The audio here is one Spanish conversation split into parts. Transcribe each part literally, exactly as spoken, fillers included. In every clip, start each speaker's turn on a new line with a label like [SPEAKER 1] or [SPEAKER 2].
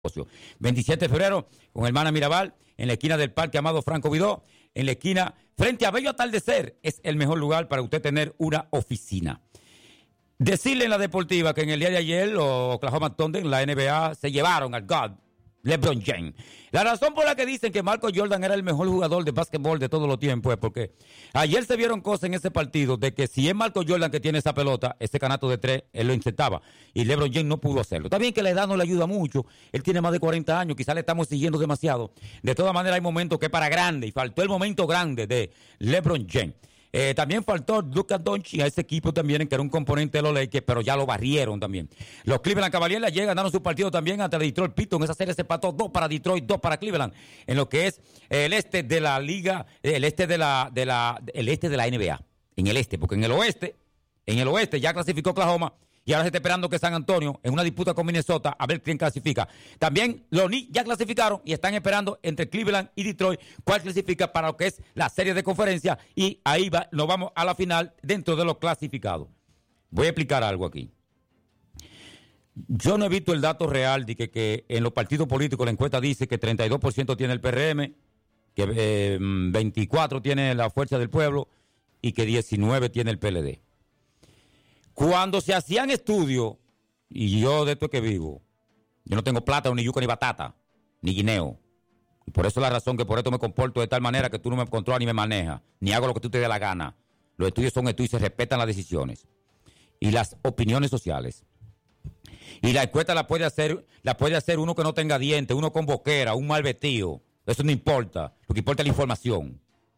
[SPEAKER 1] veintisiete de febrero con Hermana Mirabal, en la esquina del Parque Amado Franco Vidó, en la esquina frente a Bello Atardecer. Es el mejor lugar para usted tener una oficina. Decirle en la deportiva que en el día de ayer los Oklahoma Thunder, la N B A, se llevaron al God LeBron James. La razón por la que dicen que Michael Jordan era el mejor jugador de básquetbol de todos los tiempos es porque ayer se vieron cosas en ese partido de que si es Michael Jordan que tiene esa pelota, ese canasto de tres, él lo insertaba y LeBron James no pudo hacerlo. Está bien que la edad no le ayuda mucho, él tiene más de cuarenta años, quizás le estamos siguiendo demasiado. De todas maneras hay momentos que para grande y faltó el momento grande de LeBron James. Eh, también faltó Luka Doncic a ese equipo también, que era un componente de los Lakers, pero ya lo barrieron también. Los Cleveland Cavaliers llegan, ganaron su partido también ante Detroit Pistons. Esa serie se empató dos para Detroit, dos para Cleveland, en lo que es el este de la liga, el este de la, de la, el este de la N B A, en el este, porque en el oeste, en el oeste ya clasificó Oklahoma. Y ahora se está esperando que San Antonio, en una disputa con Minnesota, a ver quién clasifica. También los Knicks ya clasificaron y están esperando entre Cleveland y Detroit cuál clasifica para lo que es la serie de conferencia. Y ahí va, nos vamos a la final dentro de los clasificados. Voy a explicar algo aquí. Yo no he visto el dato real de que, que en los partidos políticos la encuesta dice que treinta y dos por ciento tiene el P R M, que eh, veinticuatro por ciento tiene la Fuerza del Pueblo y que diecinueve por ciento tiene el P L D. Cuando se hacían estudios, y yo de esto es que vivo, yo no tengo plátano, ni yuca, ni batata, ni guineo. Y por eso es la razón que por esto me comporto de tal manera que tú no me controlas ni me manejas, ni hago lo que tú te dé la gana. Los estudios son estudios y se respetan las decisiones y las opiniones sociales. Y la encuesta la puede hacer, la puede hacer uno que no tenga dientes, uno con boquera, un mal vestido. Eso no importa, lo que importa es la información.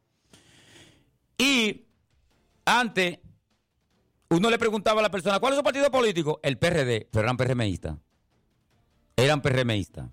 [SPEAKER 1] Y antes uno le preguntaba a la persona, ¿cuál es su partido político? El P R D, pero eran PRMistas. Eran PRMistas.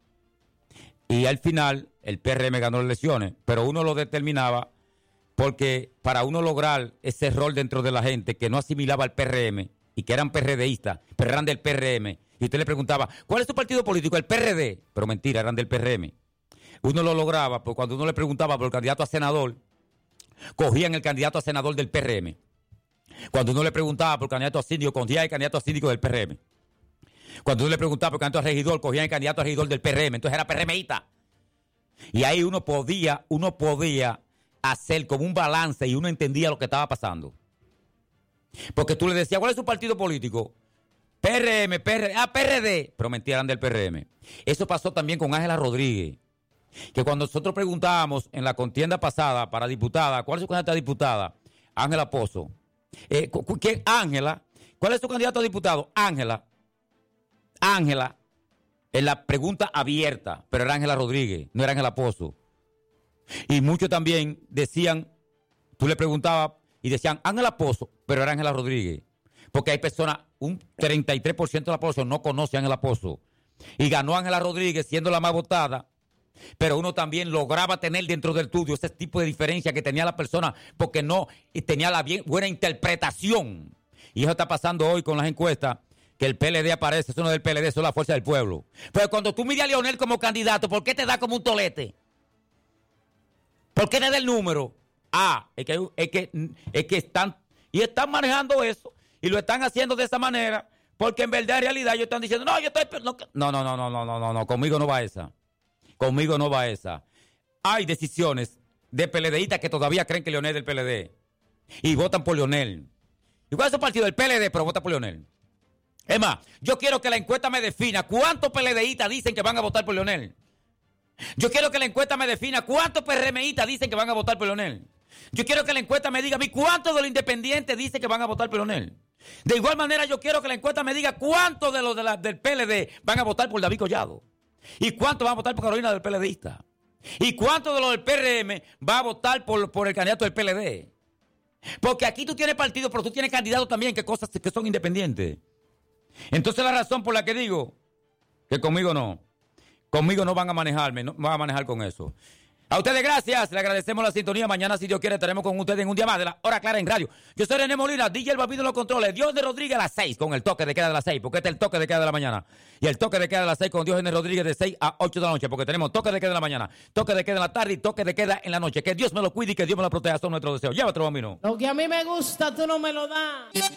[SPEAKER 1] Y al final, el P R M ganó las elecciones, pero uno lo determinaba porque para uno lograr ese rol dentro de la gente que no asimilaba al P R M y que eran PRDistas, pero eran del P R M, y usted le preguntaba, ¿cuál es su partido político? El P R D, pero mentira, eran del P R M. Uno lo lograba, porque cuando uno le preguntaba por el candidato a senador, cogían el candidato a senador del P R M. Cuando uno le preguntaba por el candidato a síndico, cogían el candidato a síndico del P R M. Cuando uno le preguntaba por el candidato a regidor, cogían el candidato a regidor del P R M. Entonces era PRMista. Y ahí uno podía, uno podía hacer como un balance y uno entendía lo que estaba pasando. Porque tú le decías, ¿cuál es su partido político? P R M, P R D, ah, P R D. Pero mentira, eran del P R M. Eso pasó también con Ángela Rodríguez. Que cuando nosotros preguntábamos en la contienda pasada para diputada, ¿cuál es su candidata a diputada? Ángela Pozo. Eh, ¿Quién? Ángela. ¿Cuál es su candidato a diputado? Ángela. Ángela. En la pregunta abierta, pero era Ángela Rodríguez, no era Ángela Pozo. Y muchos también decían, tú le preguntabas y decían Ángela Pozo, pero era Ángela Rodríguez. Porque hay personas, un treinta y tres por ciento de la población no conoce a Ángela Pozo. Y ganó Ángela Rodríguez siendo la más votada. Pero uno también lograba tener dentro del estudio ese tipo de diferencia que tenía la persona porque no tenía la bien, buena interpretación. Y eso está pasando hoy con las encuestas, que el P L D aparece, eso no es del P L D, eso es la Fuerza del Pueblo. Pero cuando tú miras a Leonel como candidato, ¿por qué te da como un tolete? ¿Por qué te da el número? Ah, es que, es que, es que están, y están manejando eso, y lo están haciendo de esa manera, porque en verdad, en realidad, ellos están diciendo, no, yo estoy... No, no, no, no, no, no, no, no, conmigo no va esa. Conmigo no va esa. Hay decisiones de PLDistas que todavía creen que Leonel es del P L D. Y votan por Leonel. ¿Y cuál es su partido? El P L D, pero vota por Leonel. Es más, yo quiero que la encuesta me defina cuántos PLDistas dicen que van a votar por Leonel. Yo quiero que la encuesta me defina cuántos PRMistas dicen que van a votar por Leonel. Yo quiero que la encuesta me diga a mí cuántos de los independientes dicen que van a votar por Leonel. De igual manera, yo quiero que la encuesta me diga cuántos de los de la, del P L D van a votar por David Collado. ¿Y cuánto van a votar por Carolina del PLDista? ¿Y cuánto de los del P R M va a votar por, por el candidato del P L D? Porque aquí tú tienes partido, pero tú tienes candidatos también que cosas que son independientes. Entonces la razón por la que digo que conmigo no, conmigo no van a manejarme, no van a manejar con eso. A ustedes gracias, le agradecemos la sintonía. Mañana, si Dios quiere, estaremos con ustedes en un día más de la Hora Clara en Radio. Yo soy René Molina, D J El Bambino en los controles. Dios de Rodríguez a las seis, con el toque de queda de las seis, porque este es el toque de queda de la mañana. Y el toque de queda de las seis con Dios de Rodríguez de seis a ocho de la noche, porque tenemos toque de queda de la mañana, toque de queda en la tarde y toque de queda en la noche. Que Dios me lo cuide y que Dios me lo proteja, son nuestros deseos. Llévatelo, Bambino.
[SPEAKER 2] Lo que a mí me gusta, tú no me lo das.